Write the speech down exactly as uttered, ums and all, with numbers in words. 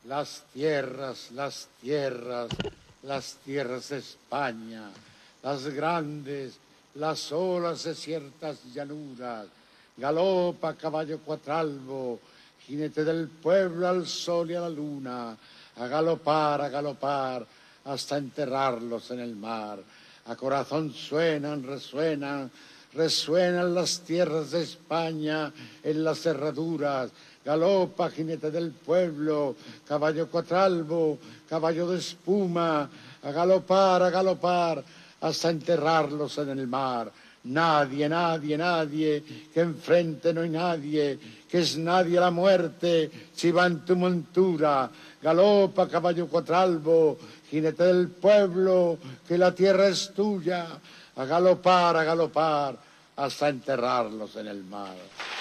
Las tierras, las tierras, las tierras de España, las grandes, las olas de ciertas llanuras, galopa caballo cuatralbo, jinete del pueblo al sol y a la luna, a galopar, a galopar, hasta enterrarlos en el mar. A corazón suenan, resuenan, resuenan las tierras de España en las cerraduras. Galopa, jinete del pueblo, caballo cuatralbo, caballo de espuma, a galopar, a galopar, hasta enterrarlos en el mar. Nadie, nadie, nadie, que enfrente no hay nadie, que es nadie la muerte, si va en tu montura. Galopa, caballo cuatralbo, jinete del pueblo, que la tierra es tuya, a galopar, a galopar, hasta enterrarlos en el mar.